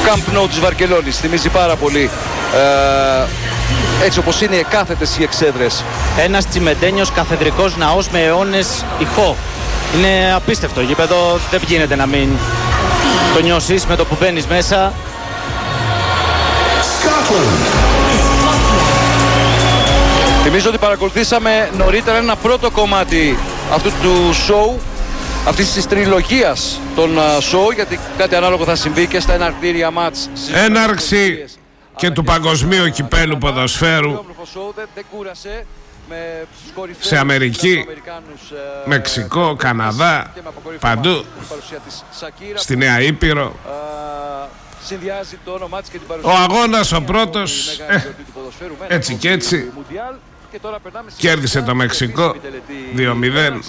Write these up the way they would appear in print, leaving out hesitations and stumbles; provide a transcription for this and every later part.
Camp Nou της Βαρκελόνης. Θυμίζει πάρα πολύ έτσι όπως είναι εκάθετες οι εξέδρες. Ένας τσιμεντένιος καθεδρικός ναός με αιώνες ηχό. Είναι απίστευτο γήπεδο, δεν γίνεται να μην το νιώσεις με το που μπαίνεις μέσα. Θυμίζω ότι παρακολουθήσαμε νωρίτερα ένα πρώτο κομμάτι αυτού του show, αυτής της τριλογίας των show, γιατί κάτι ανάλογο θα συμβεί και στα εναρκτήρια μάτς. Έναρξη και του Παγκοσμίου Κυπέλου Ποδοσφαίρου σε Αμερική, Μεξικό, Καναδά, παντού, στη Νέα Ήπειρο. Ο αγώνας ο πρώτος, έτσι και έτσι, κέρδισε το Μεξικό 2-0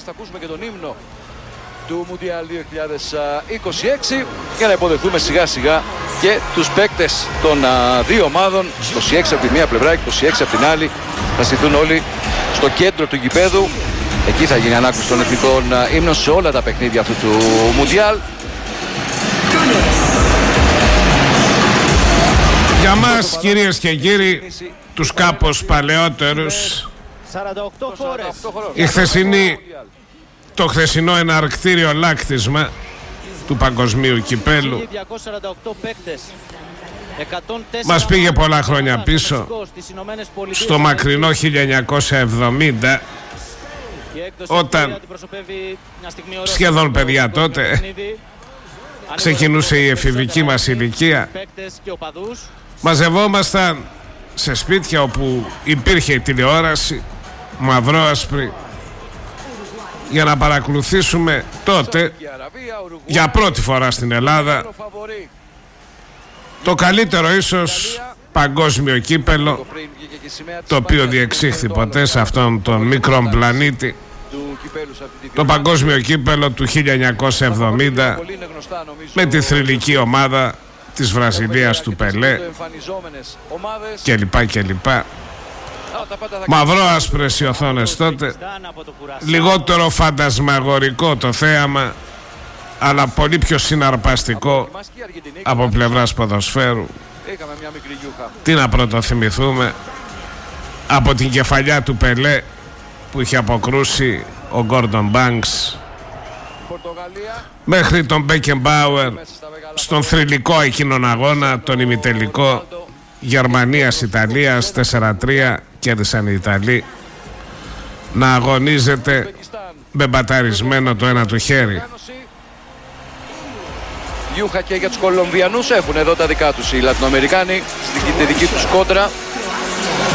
του Μουντιάλ 2026 για να υποδεχθούμε σιγά σιγά και τους παίκτες των δύο ομάδων, 26 από τη μία πλευρά και 26 από την άλλη. Θα στηθούν όλοι στο κέντρο του γηπέδου. Εκεί θα γίνει ανάκουση των εθνικών ύμνων σε όλα τα παιχνίδια αυτού του Μουντιάλ. Για μας, κυρίες και κύριοι, τους κάπως παλαιότερους, το χθεσινό εναρκτήριο λάκτισμα του Παγκοσμίου Κυπέλου μας πήγε πολλά χρόνια πίσω, στο μακρινό 1970, όταν σχεδόν παιδιά τότε ξεκινούσε η εφηβική μας ηλικία. Μαζευόμασταν σε σπίτια όπου υπήρχε τηλεόραση μαυρόασπρη για να παρακολουθήσουμε τότε, για πρώτη φορά στην Ελλάδα, το καλύτερο ίσως παγκόσμιο κύπελο το οποίο διεξήχθη ποτέ σε αυτόν τον μικρό πλανήτη, το παγκόσμιο κύπελο του 1970 με τη θρυλική ομάδα της Βραζιλίας του Πελέ κλπ. Μαυρόασπρες οι οθόνες τότε, λιγότερο φαντασμαγορικό το θέαμα, αλλά πολύ πιο συναρπαστικό από πλευράς ποδοσφαίρου. Τι να πρωτοθυμηθούμε από την κεφαλιά του Πελέ που είχε αποκρούσει ο Γκόρντον Μπάνκς, μέχρι τον Μπέκενμπάουερ στον θρυλικό εκείνον αγώνα, τον ημιτελικό Γερμανίας-Ιταλίας 4-3, κέρδισαν οι Ιταλοί, να αγωνίζεται με μπαταρισμένο το ένα του χέρι. Γιούχα και για τους Κολομβιανούς έχουν εδώ τα δικά τους οι Λατινοαμερικάνοι, στην δική τους κόντρα.